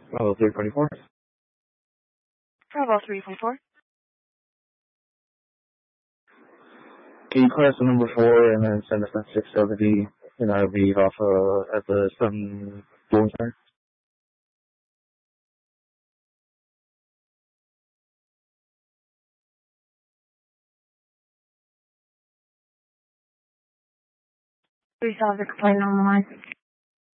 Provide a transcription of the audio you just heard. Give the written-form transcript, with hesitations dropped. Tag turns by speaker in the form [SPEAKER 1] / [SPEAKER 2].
[SPEAKER 1] Bravo 324.
[SPEAKER 2] Bravo 324.
[SPEAKER 1] Can you cross the number 4 and then send us that 670 and I'll be off at the Sun Blowing Center?
[SPEAKER 2] We saw the complaint on the line.